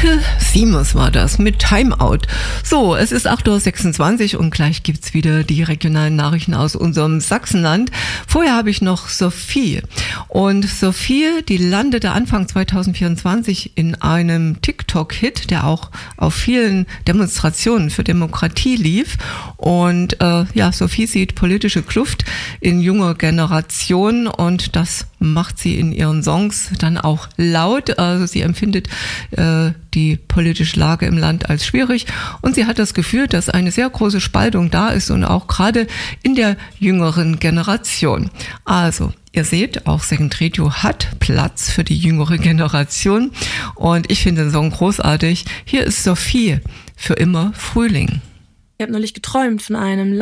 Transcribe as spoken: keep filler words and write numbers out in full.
Little Themis war das mit Timeout. So, es ist acht Uhr sechsundzwanzig und gleich gibt's wieder die regionalen Nachrichten aus unserem Sachsenland. Vorher habe ich noch Sophie. Und Sophie, die landete Anfang zwanzig vierundzwanzig in einem TikTok-Hit, der auch auf vielen Demonstrationen für Demokratie lief. Und äh, ja, Sophie sieht politische Kluft in junger Generation und das macht sie in ihren Songs dann auch laut. Also sie empfindet äh, die politische Lage im Land als schwierig und sie hat das Gefühl, dass eine sehr große Spaltung da ist und auch gerade in der jüngeren Generation. Also ihr seht, auch Second Radio hat Platz für die jüngere Generation und ich finde den Song großartig. Hier ist Sophie, für immer Frühling. Ich habe neulich geträumt von einem